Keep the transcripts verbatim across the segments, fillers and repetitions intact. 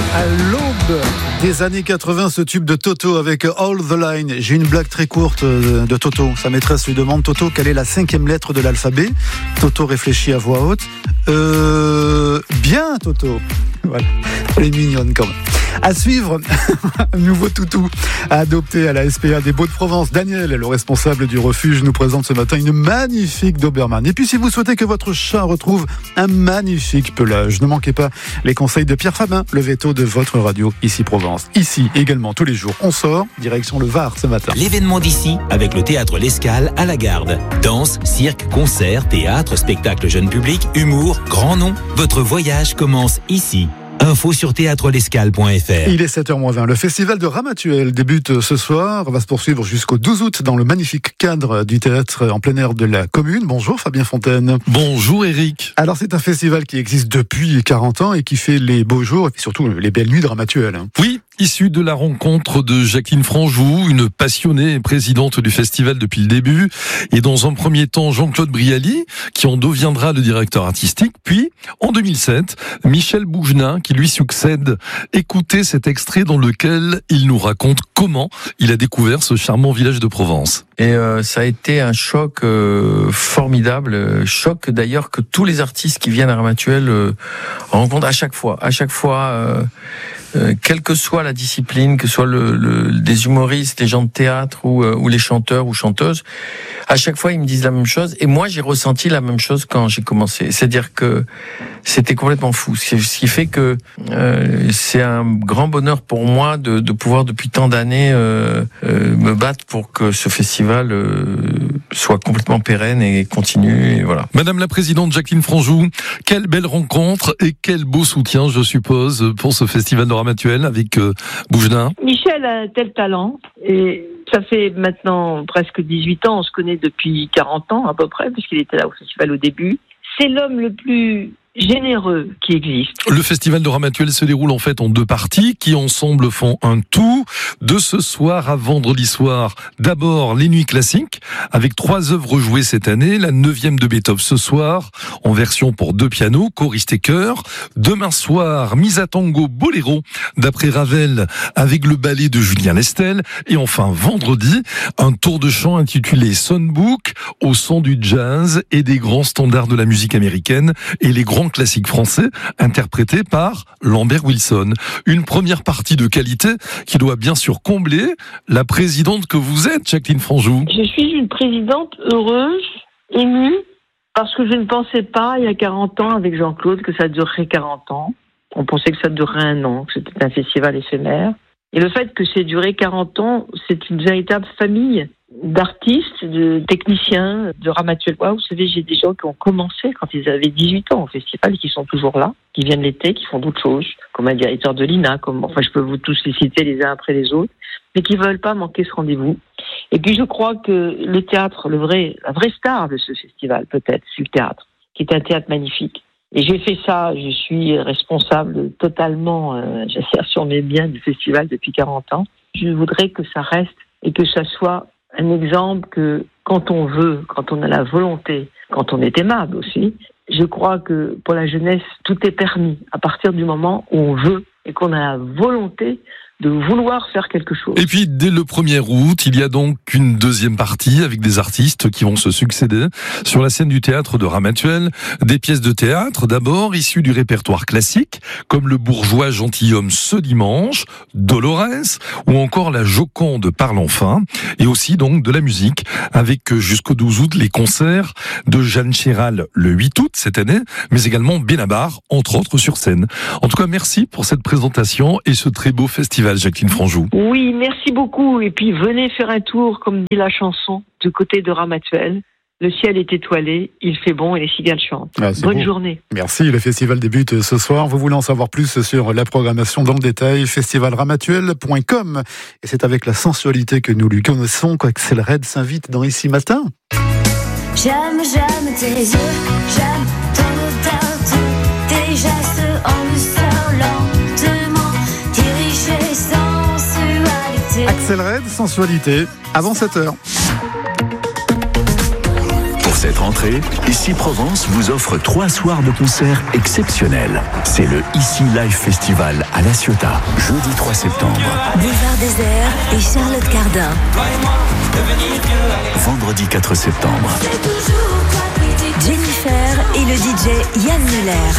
À l'aube des années quatre-vingts, ce tube de Toto avec All the Line. J'ai une blague très courte de Toto. Sa maîtresse lui demande: Toto, quelle est la cinquième lettre de l'alphabet? Toto réfléchit à voix haute. Euh, bien, Toto. Voilà. Elle est mignonne quand même. À suivre, un nouveau toutou à adopter à la S P A des Baux-de-Provence. Daniel, le responsable du refuge, nous présente ce matin une magnifique Doberman. Et puis si vous souhaitez que votre chat retrouve un magnifique pelage, ne manquez pas les conseils de Pierre Fabin, le veto de votre radio Ici Provence. Ici également tous les jours, on sort, direction le Var ce matin. L'événement d'ici avec le théâtre L'Escale à la Garde. Danse, cirque, concert, théâtre, spectacle jeune public, humour, grand nom. Votre voyage commence ici. Info sur théâtre l'escale point f r. Il est sept heures moins vingt. Le festival de Ramatuelle débute ce soir, va se poursuivre jusqu'au douze août dans le magnifique cadre du théâtre en plein air de la commune. Bonjour Fabien Fontaine. Bonjour Eric. Alors c'est un festival qui existe depuis quarante ans et qui fait les beaux jours et surtout les belles nuits de Ramatuelle. Oui, issu de la rencontre de Jacqueline Franjou, une passionnée présidente du festival depuis le début, et dans un premier temps Jean-Claude Brialy, qui en deviendra le directeur artistique, puis en deux mille sept, Michel Bougenin, qui lui succède. Écoutez cet extrait dans lequel il nous raconte comment il a découvert ce charmant village de Provence. Et euh, ça a été un choc euh, formidable, choc d'ailleurs que tous les artistes qui viennent à Ramatuelle euh, rencontrent à chaque fois, à chaque fois. Euh, Euh, quelle que soit la discipline, que ce soit le, le, des humoristes, les gens de théâtre ou, euh, ou les chanteurs ou chanteuses, à chaque fois ils me disent la même chose. Et moi j'ai ressenti la même chose quand j'ai commencé. C'est-à-dire que c'était complètement fou. Ce qui fait que euh, c'est un grand bonheur pour moi de, de pouvoir depuis tant d'années euh, euh, me battre pour que ce festival euh, soit complètement pérenne et continue. Et voilà. Madame la présidente Jacqueline Franjou, quelle belle rencontre et quel beau soutien, je suppose, pour ce festival de Ramatuelle avec euh, Bougenin. Michel a un tel talent et ça fait maintenant presque dix-huit ans, on se connaît depuis quarante ans à peu près, puisqu'il était là au festival au début. C'est l'homme le plus généreux qui existe. Le festival de Ramatuelle se déroule en fait en deux parties qui ensemble font un tout. De ce soir à vendredi soir, d'abord les nuits classiques avec trois œuvres jouées cette année. La neuvième de Beethoven ce soir en version pour deux pianos, choriste et chœur. Demain soir, mise à tango boléro d'après Ravel avec le ballet de Julien Lestel. Et enfin vendredi, un tour de chant intitulé Songbook au son du jazz et des grands standards de la musique américaine et les grands classique français interprété par Lambert Wilson. Une première partie de qualité qui doit bien sûr combler la présidente que vous êtes, Jacqueline Franjou. Je suis une présidente heureuse, émue, parce que je ne pensais pas il y a quarante ans avec Jean-Claude que ça durerait quarante ans. On pensait que ça durerait un an, que c'était un festival éphémère. Et le fait que c'est duré quarante ans, c'est une véritable famille d'artistes, de techniciens, de Ramatuellois. Vous savez, j'ai des gens qui ont commencé quand ils avaient dix-huit ans au festival et qui sont toujours là, qui viennent l'été, qui font d'autres choses, comme un directeur de l'I N A, comme, enfin je peux vous tous les citer les uns après les autres, mais qui veulent pas manquer ce rendez-vous. Et puis je crois que le théâtre, le vrai, la vraie star de ce festival peut-être, c'est le théâtre, qui est un théâtre magnifique. Et j'ai fait ça, je suis responsable totalement, euh, j'assure sur mes biens du festival depuis quarante ans. Je voudrais que ça reste et que ça soit un exemple que quand on veut, quand on a la volonté, quand on est aimable aussi, je crois que pour la jeunesse, tout est permis à partir du moment où on veut et qu'on a la volonté de vouloir faire quelque chose. Et puis, dès le premier août, il y a donc une deuxième partie avec des artistes qui vont se succéder sur la scène du théâtre de Ramatuelle. Des pièces de théâtre, d'abord, issues du répertoire classique, comme Le bourgeois gentilhomme ce dimanche, Dolores, ou encore La Joconde parle enfin, et aussi donc de la musique, avec jusqu'au douze août les concerts de Jeanne Chéral le huit août cette année, mais également Benabar, entre autres sur scène. En tout cas, merci pour cette présentation et ce très beau festival. Jacqueline Franjou. Oui, merci beaucoup. Et puis venez faire un tour, comme dit la chanson, du côté de Ramatuelle. Le ciel est étoilé, il fait bon et les cigales chantent. Ah, Bonne beau. journée. Merci, le festival débute ce soir. Vous voulez en savoir plus sur la programmation dans le détail, festival ramatuelle point com. Et c'est avec la sensualité que nous lui connaissons qu'Axel Red s'invite dans Ici Matin. J'aime, j'aime tes yeux, j'aime ton odeur, tous tes gestes en douceur lentement, dirigés sensualité. Axel Red, sensualité, avant sept heures. cette rentrée, Ici Provence vous offre trois soirs de concerts exceptionnels. C'est le Ici Live Festival à La Ciotat, jeudi trois septembre. Boulevard Désert et Charlotte Cardin. Vendredi quatre septembre. Jennifer et le D J Yann Muller.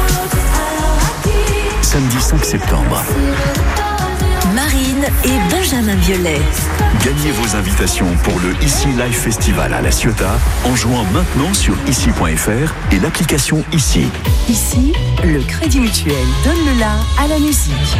Samedi cinq septembre. Marine et Benjamin Biolay. Gagnez vos invitations pour le Ici Live Festival à La Ciotat en jouant maintenant sur ici point f r et l'application Ici. Ici, le Crédit Mutuel donne le la à la musique.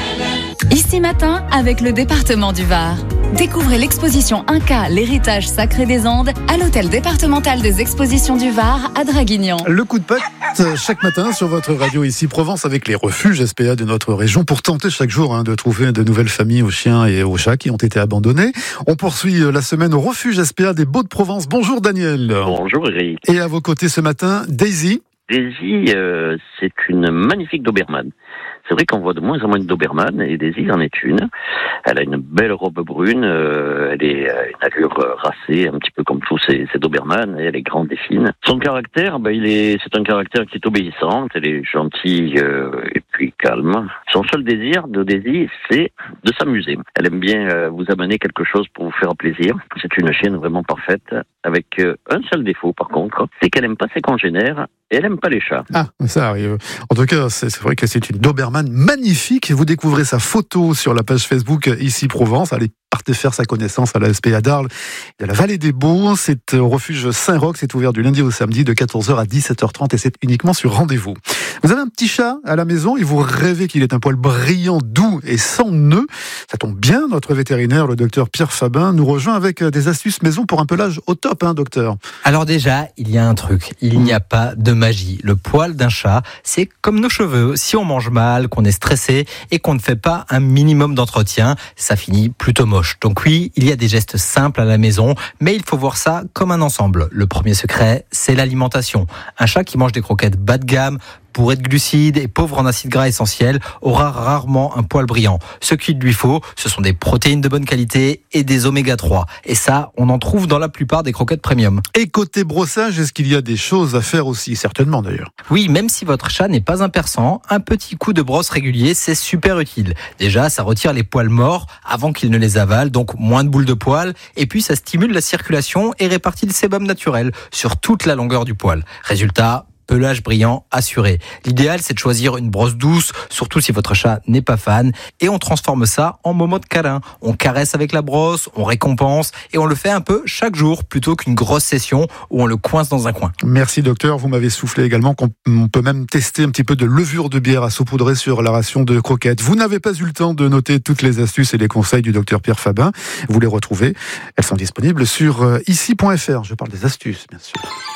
Ici Matin avec le département du Var. Découvrez l'exposition Inca, l'héritage sacré des Andes à l'hôtel départemental des expositions du Var à Draguignan. Le coup de patte chaque matin sur votre radio Ici Provence avec les refuges S P A de notre région pour tenter chaque jour hein, de trouver de nouvelles familles aux chiens et aux chats qui ont été abandonnés. On poursuit la semaine au refuge S P A des Baux-de-Provence. Bonjour Daniel. Bonjour Eric. Et à vos côtés ce matin, Daisy. Daisy, euh, c'est une magnifique Doberman. C'est vrai qu'on voit de moins en moins de Doberman, et Daisy en est une. Elle a une belle robe brune, euh, elle est euh, une allure euh, racée, un petit peu comme tous ces, ces Doberman, et elle est grande et fine. Son caractère, ben, il est, c'est un caractère qui est obéissant, elle est gentille euh, et puis calme. Son seul désir de Daisy, c'est de s'amuser. Elle aime bien euh, vous amener quelque chose pour vous faire plaisir. C'est une chienne vraiment parfaite, avec euh, un seul défaut par contre, c'est qu'elle aime pas ses congénères, et elle aime pas les chats. Ah, ça arrive. En tout cas, c'est, c'est vrai que c'est une Doberman magnifique. Vous découvrez sa photo sur la page Facebook Ici Provence. Allez, partez faire sa connaissance à la S P A d'Arles et à la Vallée des Baux. C'est au refuge Saint-Roch. C'est ouvert du lundi au samedi de quatorze heures à dix-sept heures trente et c'est uniquement sur rendez-vous. Vous avez un petit chat à la maison et vous rêvez qu'il ait un poil brillant, doux et sans nœud. Ça tombe bien. Notre vétérinaire, le docteur Pierre Fabin, nous rejoint avec des astuces maison pour un pelage au top, hein, docteur. Alors déjà, il y a un truc. Il n'y a pas de magie. Le poil d'un chat, c'est comme nos cheveux. Si on mange mal, qu'on est stressé et qu'on ne fait pas un minimum d'entretien, ça finit plutôt moche. Donc oui, il y a des gestes simples à la maison, mais il faut voir ça comme un ensemble. Le premier secret, c'est l'alimentation. Un chat qui mange des croquettes bas de gamme, bourré de glucides et pauvre en acides gras essentiels, aura rarement un poil brillant. Ce qu'il lui faut, ce sont des protéines de bonne qualité et des oméga trois. Et ça, on en trouve dans la plupart des croquettes premium. Et côté brossage, est-ce qu'il y a des choses à faire aussi? Certainement d'ailleurs. Oui, même si votre chat n'est pas un persan, un petit coup de brosse régulier, c'est super utile. Déjà, ça retire les poils morts avant qu'ils ne les avalent, donc moins de boules de poils. Et puis, ça stimule la circulation et répartit le sébum naturel sur toute la longueur du poil. Résultat, pelage brillant assuré. L'idéal, c'est de choisir une brosse douce, surtout si votre chat n'est pas fan, et on transforme ça en moment de câlin. On caresse avec la brosse, on récompense, et on le fait un peu chaque jour, plutôt qu'une grosse session où on le coince dans un coin. Merci docteur, vous m'avez soufflé également qu'on on peut même tester un petit peu de levure de bière à saupoudrer sur la ration de croquettes. Vous n'avez pas eu le temps de noter toutes les astuces et les conseils du docteur Pierre Fabin. Vous les retrouvez, elles sont disponibles sur ici point f r. Je parle des astuces, bien sûr.